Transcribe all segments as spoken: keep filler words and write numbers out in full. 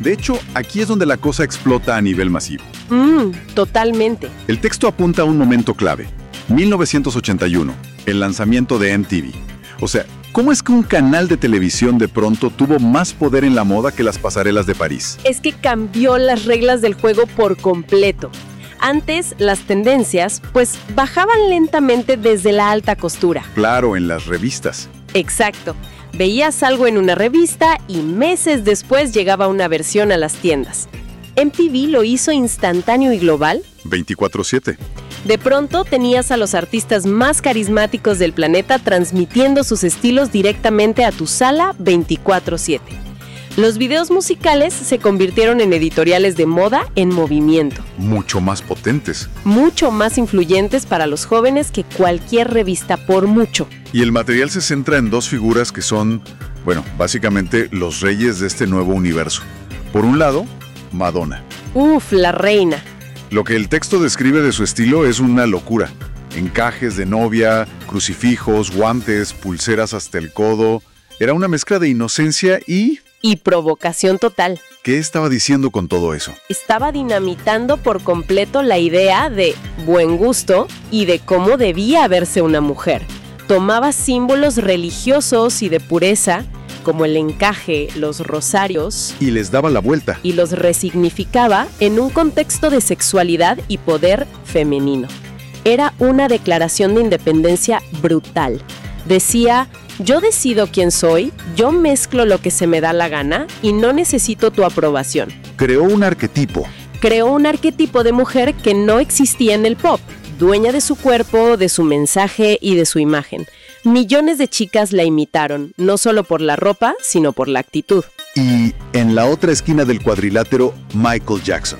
De hecho, aquí es donde la cosa explota a nivel masivo. Mmm, totalmente. El texto apunta a un momento clave. mil novecientos ochenta y uno, el lanzamiento de M T V. O sea, ¿cómo es que un canal de televisión de pronto tuvo más poder en la moda que las pasarelas de París? Es que cambió las reglas del juego por completo. Antes, las tendencias, pues, bajaban lentamente desde la alta costura. Claro, en las revistas. Exacto. Veías algo en una revista y meses después llegaba una versión a las tiendas. M T V lo hizo instantáneo y global. veinticuatro siete. De pronto tenías a los artistas más carismáticos del planeta transmitiendo sus estilos directamente a tu sala veinticuatro siete. Los videos musicales se convirtieron en editoriales de moda en movimiento. Mucho más potentes. Mucho más influyentes para los jóvenes que cualquier revista por mucho. Y el material se centra en dos figuras que son, bueno, básicamente los reyes de este nuevo universo. Por un lado, Madonna. Uf, la reina. Lo que el texto describe de su estilo es una locura. Encajes de novia, crucifijos, guantes, pulseras hasta el codo. Era una mezcla de inocencia y... Y provocación total. ¿Qué estaba diciendo con todo eso? Estaba dinamitando por completo la idea de buen gusto y de cómo debía verse una mujer. Tomaba símbolos religiosos y de pureza, como el encaje, los rosarios, y les daba la vuelta. Y los resignificaba en un contexto de sexualidad y poder femenino. Era una declaración de independencia brutal. Decía, yo decido quién soy, yo mezclo lo que se me da la gana y no necesito tu aprobación. Creó un arquetipo. Creó un arquetipo de mujer que no existía en el pop, dueña de su cuerpo, de su mensaje y de su imagen. Millones de chicas la imitaron, no solo por la ropa, sino por la actitud. Y en la otra esquina del cuadrilátero, Michael Jackson.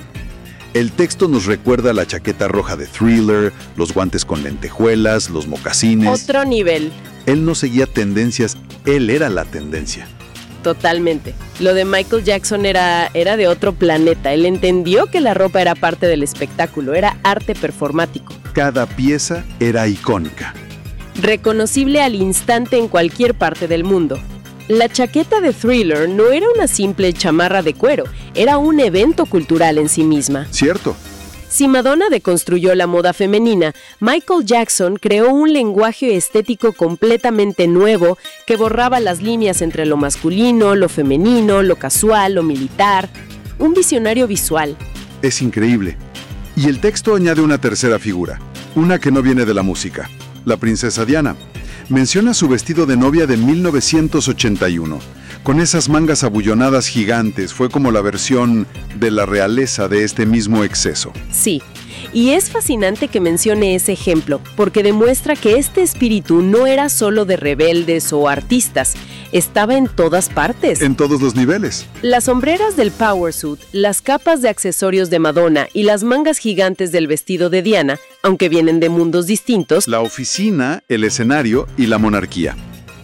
El texto nos recuerda la chaqueta roja de Thriller, los guantes con lentejuelas, los mocasines. Otro nivel. Él no seguía tendencias, él era la tendencia. Totalmente. Lo de Michael Jackson era, era de otro planeta. Él entendió que la ropa era parte del espectáculo, era arte performático. Cada pieza era icónica. Reconocible al instante en cualquier parte del mundo. La chaqueta de Thriller no era una simple chamarra de cuero, era un evento cultural en sí misma. Cierto. Si Madonna deconstruyó la moda femenina, Michael Jackson creó un lenguaje estético completamente nuevo que borraba las líneas entre lo masculino, lo femenino, lo casual, lo militar. Un visionario visual. Es increíble. Y el texto añade una tercera figura, una que no viene de la música, la princesa Diana. Menciona su vestido de novia de mil novecientos ochenta y uno. Con esas mangas abullonadas gigantes, fue como la versión de la realeza de este mismo exceso. Sí, y es fascinante que mencione ese ejemplo, porque demuestra que este espíritu no era solo de rebeldes o artistas, estaba en todas partes. En todos los niveles. Las sombreras del power suit, las capas de accesorios de Madonna y las mangas gigantes del vestido de Diana, aunque vienen de mundos distintos. La oficina, el escenario y la monarquía.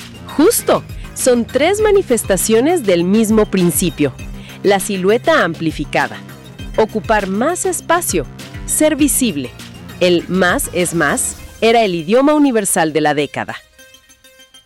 Justo. Son tres manifestaciones del mismo principio. La silueta amplificada. Ocupar más espacio. Ser visible. El más es más era el idioma universal de la década.